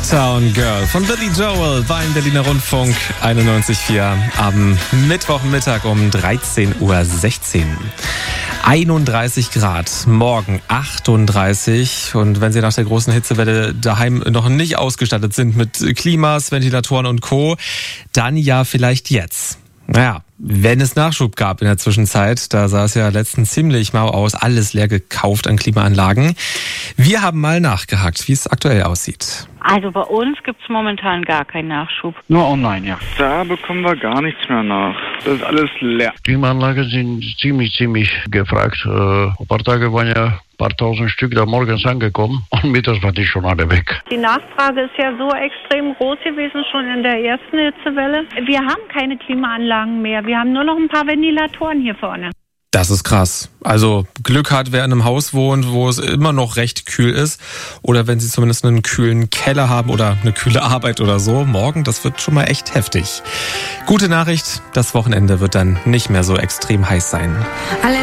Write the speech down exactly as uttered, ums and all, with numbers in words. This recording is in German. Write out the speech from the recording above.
Uptown Girl von Billy Joel beim Berliner Rundfunk einundneunzig Komma vier am Mittwochmittag um dreizehn Uhr sechzehn. einunddreißig Grad, morgen achtunddreißig. Und wenn Sie nach der großen Hitzewelle daheim noch nicht ausgestattet sind mit Klimas, Ventilatoren und Co., dann ja vielleicht jetzt. Naja, wenn es Nachschub gab in der Zwischenzeit, da sah es ja letztens ziemlich mau aus, alles leer gekauft an Klimaanlagen. Wir haben mal nachgehakt, wie es aktuell aussieht. Also bei uns gibt es momentan gar keinen Nachschub. Nur online, ja. Da bekommen wir gar nichts mehr nach. Das ist alles leer. Klimaanlagen sind ziemlich, ziemlich gefragt. Äh, ein paar Tage waren ja ein paar tausend Stück da morgens angekommen und mittags waren die schon alle weg. Die Nachfrage ist ja so extrem groß gewesen, schon in der ersten Hitzewelle. Wir haben keine Klimaanlagen mehr. Wir haben nur noch ein paar Ventilatoren hier vorne. Das ist krass. Also Glück hat, wer in einem Haus wohnt, wo es immer noch recht kühl ist. Oder wenn Sie zumindest einen kühlen Keller haben oder eine kühle Arbeit oder so. Morgen, das wird schon mal echt heftig. Gute Nachricht, das Wochenende wird dann nicht mehr so extrem heiß sein. Alle